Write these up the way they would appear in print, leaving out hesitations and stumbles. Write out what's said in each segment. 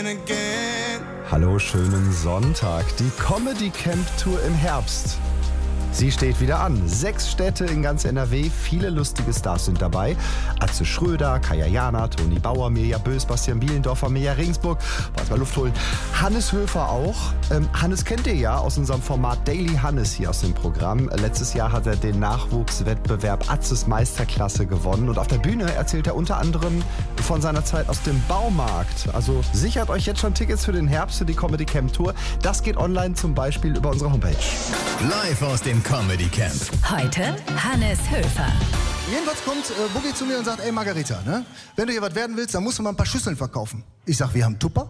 Hallo, schönen Sonntag. Die Comedy Camp Tour im Herbst. Sie steht wieder an. 6 Städte in ganz NRW, viele lustige Stars sind dabei. Atze Schröder, Kaya Jana, Toni Bauer, Mirja Bös, Bastian Bielendorfer, Mirja Regensburg. Wollt mal Luft holen. Hannes Höfer auch. Hannes kennt ihr ja aus unserem Format Daily Hannes hier aus dem Programm. Letztes Jahr hat er den Nachwuchswettbewerb Atzes Meisterklasse gewonnen. Und auf der Bühne erzählt er unter anderem von seiner Zeit aus dem Baumarkt. Also sichert euch jetzt schon Tickets für den Herbst für die Comedy Camp Tour. Das geht online zum Beispiel über unsere Homepage. Live aus dem Comedy Camp. Heute Hannes Höfer. Jedenfalls kommt Boogie zu mir und sagt, ey Margarita, ne? Wenn du hier was werden willst, dann musst du mal ein paar Schüsseln verkaufen. Ich sag, wir haben Tupper?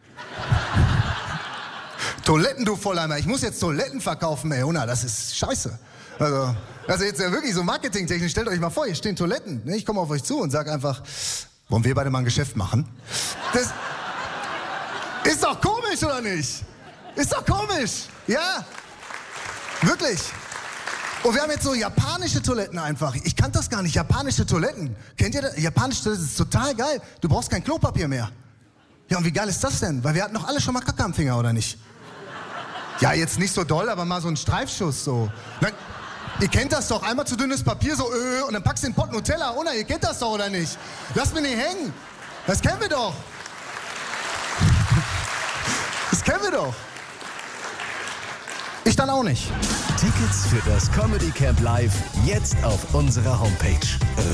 Toiletten, du Volleimer. Ich muss jetzt Toiletten verkaufen, ey, Huna, das ist scheiße. Also jetzt ja wirklich so marketingtechnisch, stellt euch mal vor, hier stehen Toiletten. Ne? Ich komme auf euch zu und sag einfach, wollen wir beide mal ein Geschäft machen? Das ist doch komisch, oder nicht? Ist doch komisch, ja? Wirklich. Und wir haben jetzt so japanische Toiletten einfach. Ich kannte das gar nicht, japanische Toiletten. Kennt ihr das? Japanische Toiletten ist total geil. Du brauchst kein Klopapier mehr. Ja, und wie geil ist das denn? Weil wir hatten doch alle schon mal Kacke am Finger, oder nicht? Ja, jetzt nicht so doll, aber mal so ein Streifschuss so. Dann, ihr kennt das doch, einmal zu dünnes Papier so, und dann packst du den Pott Nutella, oder? Ihr kennt das doch, oder nicht? Lasst mich nicht hängen. Das kennen wir doch. Das kennen wir doch. Ich dann auch nicht. Tickets für das Comedy Camp Live jetzt auf unserer Homepage.